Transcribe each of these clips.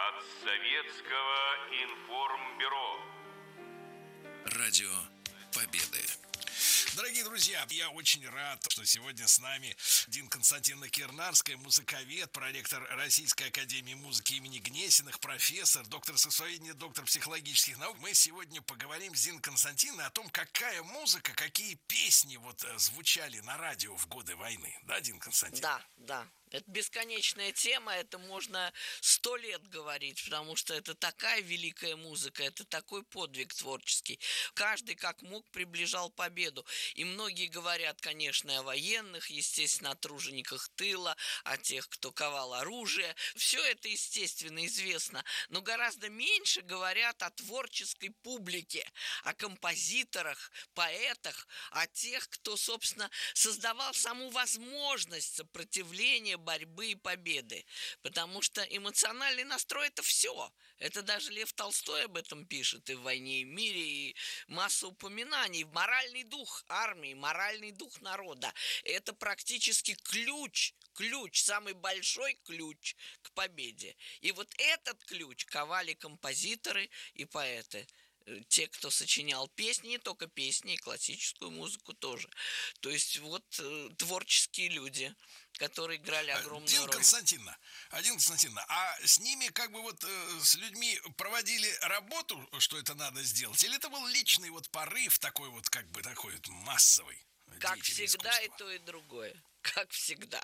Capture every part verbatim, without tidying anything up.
от Советского информбюро. Радио Победы. Дорогие друзья, я очень рад, что сегодня с нами Дина Константиновна Кирнарская, музыковед, проректор Российской академии музыки имени Гнесиных, профессор, доктор сексуальных, доктор психологических наук. Мы сегодня поговорим с Диной Константиновной о том, какая музыка, какие песни вот звучали на радио в годы войны. Да, Дина Константиновна? Да, да. Это бесконечная тема, это можно сто лет говорить, потому что это такая великая музыка, это такой подвиг творческий. Каждый как мог приближал победу. И многие говорят, конечно, о военных, естественно, о тружениках тыла, о тех, кто ковал оружие. Все это, естественно, известно, но гораздо меньше говорят о творческой публике, о композиторах, поэтах, о тех, кто, собственно, создавал саму возможность сопротивления, борьбы и победы, потому что эмоциональный настрой – это все. Это даже Лев Толстой об этом пишет и в «Войне и мире», и масса упоминаний. Моральный дух армии, моральный дух народа – это практически ключ, ключ, самый большой ключ к победе. И вот этот ключ ковали композиторы и поэты. Те, кто сочинял песни, не только песни, и классическую музыку тоже. То есть вот э, творческие люди, которые играли огромную Дина роль. Константиновна, Дина Константиновна, а с ними как бы вот э, с людьми проводили работу, что это надо сделать, или это был личный вот порыв такой вот как бы такой вот массовый? Как всегда искусства? И то, и другое. Как всегда.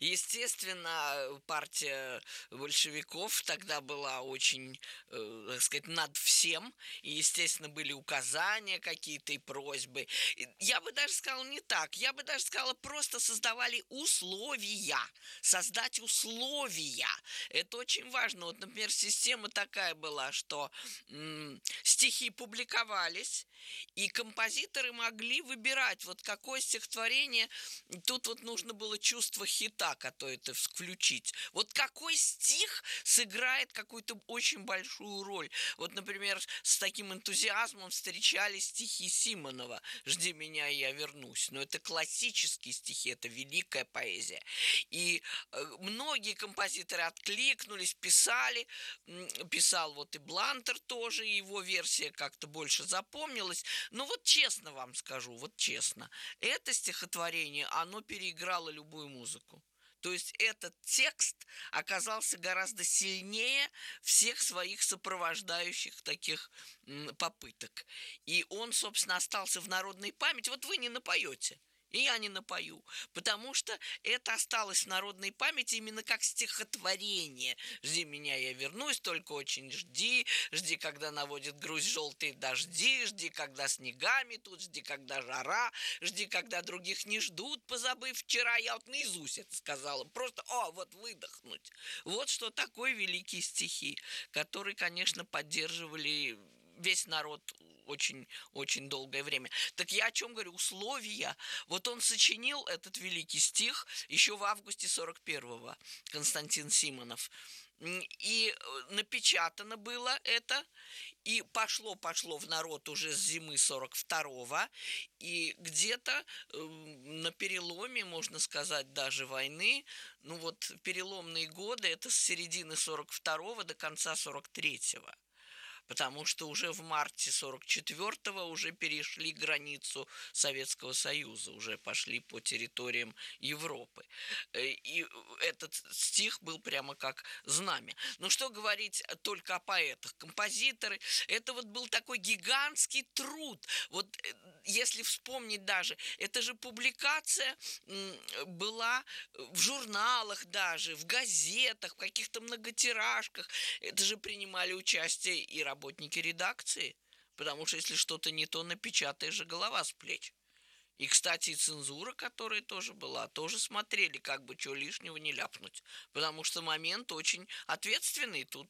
Естественно, партия большевиков тогда была очень, э, так сказать, над всем. И, естественно, были указания какие-то и просьбы. Я бы даже сказала не так. Я бы даже сказала, просто создавали условия. Создать условия. Это очень важно. Вот, например, система такая была, что м- стихи публиковались, и композиторы могли выбирать, вот какое стихотворение. Тут вот нужно Нужно было чувство хита, которое-то включить. Вот какой стих сыграет какую-то очень большую роль. Вот, например, с таким энтузиазмом встречали стихи Симонова «Жди меня, и я вернусь». Но это классические стихи, это великая поэзия. И э, многие композиторы откликнулись, писали. Писал вот и Блантер тоже, его версия как-то больше запомнилась. Но вот честно вам скажу, вот честно, это стихотворение, оно переиграло любую музыку. То есть этот текст оказался гораздо сильнее всех своих сопровождающих таких м, попыток. И он, собственно, остался в народной памяти. Вот вы не напоете, и я не напою, потому что это осталось в народной памяти именно как стихотворение. «Жди меня, я вернусь, только очень жди, жди, когда наводит грусть желтые дожди, жди, когда снегами тут, жди, когда жара, жди, когда других не ждут, позабыв вчера». Я вот наизусть это сказала, просто, о, вот выдохнуть. Вот что такое великие стихи, которые, конечно, поддерживали весь народ очень-очень долгое время. Так я о чем говорю? Условия. Вот он сочинил этот великий стих еще в августе сорок первого, Константин Симонов. И напечатано было это, и пошло-пошло в народ уже с зимы сорок второго, и где-то э, на переломе, можно сказать, даже войны, ну вот переломные годы, это с середины сорок второго до конца сорок третьего. Потому что уже в марте сорок четвёртого уже перешли границу Советского Союза, уже пошли по территориям Европы. И этот стих был прямо как знамя. Но что говорить только о поэтах? Композиторы, это вот был такой гигантский труд. Вот если вспомнить даже, это же публикация была в журналах даже, в газетах, в каких-то многотиражках. Это же принимали участие и работники редакции, потому что если что-то не то напечатаешь, же голова с плеч. И, кстати, и цензура, которая тоже была, тоже смотрели, как бы чего лишнего не ляпнуть, потому что момент очень ответственный. Тут